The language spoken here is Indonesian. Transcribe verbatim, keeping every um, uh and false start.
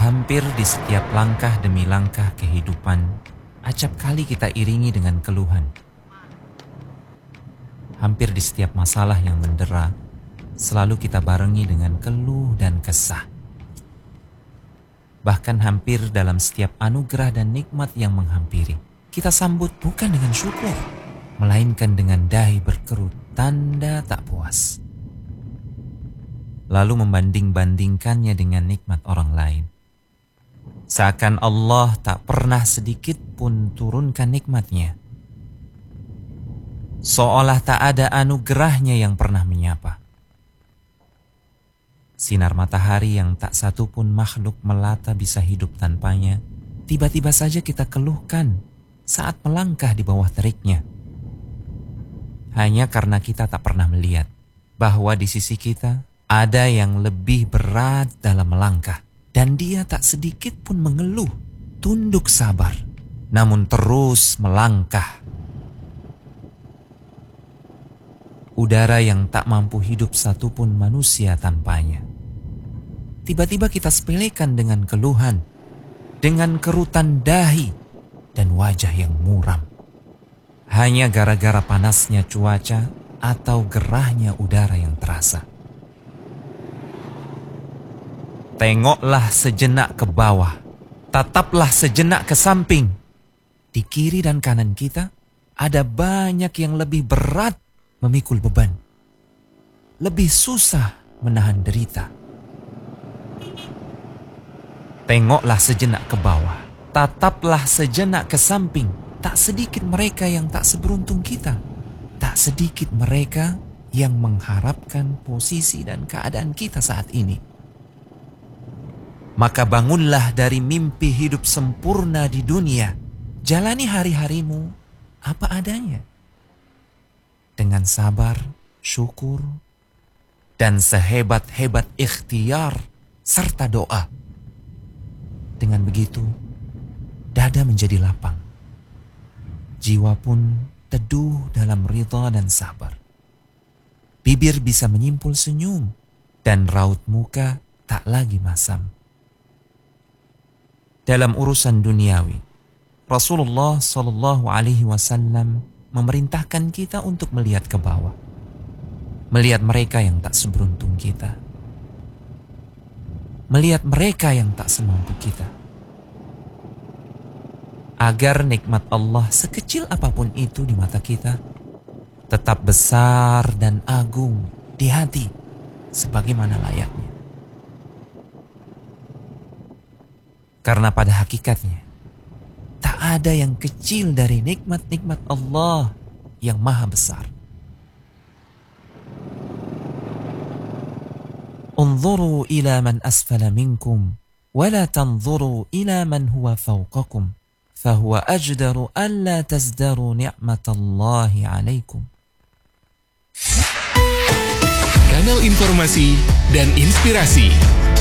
Hampir di setiap langkah demi langkah kehidupan, acap kali kita iringi dengan keluhan. Hampir di setiap masalah yang mendera, selalu kita barengi dengan keluh dan kesah. Bahkan hampir dalam setiap anugerah dan nikmat yang menghampiri, kita sambut bukan dengan syukur, melainkan dengan dahi berkerut, tanda tak puas. Lalu membanding-bandingkannya dengan nikmat orang lain. Seakan Allah tak pernah sedikit pun turunkan nikmatnya. Seolah tak ada anugerahnya yang pernah menyapa. Sinar matahari yang tak satu pun makhluk melata bisa hidup tanpanya, tiba-tiba saja kita keluhkan saat melangkah di bawah teriknya. Hanya karena kita tak pernah melihat bahwa di sisi kita ada yang lebih berat dalam melangkah, dan dia tak sedikit pun mengeluh, tunduk sabar, namun terus melangkah. Udara yang tak mampu hidup satupun manusia tanpanya. Tiba-tiba kita sepelekan dengan keluhan, dengan kerutan dahi dan wajah yang muram. Hanya gara-gara panasnya cuaca atau gerahnya udara yang terasa. Tengoklah sejenak ke bawah, tataplah sejenak ke samping. Di kiri dan kanan kita ada banyak yang lebih berat memikul beban, lebih susah menahan derita. Tengoklah sejenak ke bawah, tataplah sejenak ke samping. Tak sedikit mereka yang tak seberuntung kita, tak sedikit mereka yang mengharapkan posisi dan keadaan kita saat ini. Maka bangunlah dari mimpi hidup sempurna di dunia. Jalani hari-harimu apa adanya. Dengan sabar, syukur, dan sehebat-hebat ikhtiar serta doa. Dengan begitu, dada menjadi lapang. Jiwa pun teduh dalam ridha dan sabar. Bibir bisa menyimpul senyum, dan raut muka tak lagi masam. Dalam urusan duniawi, Rasulullah Shallallahu Alaihi Wasallam memerintahkan kita untuk melihat ke bawah, melihat mereka yang tak seberuntung kita, melihat mereka yang tak semampu kita, agar nikmat Allah sekecil apapun itu di mata kita tetap besar dan agung di hati sebagaimana layaknya. Karena pada hakikatnya tak ada yang kecil dari nikmat-nikmat Allah yang maha besar. Unzuru ila man asfala minkum wa la tanzuru ila man huwa fawqakum fahuwa ajdaru an la tazdaru ni'matallahi alaikum. Kanal informasi dan inspirasi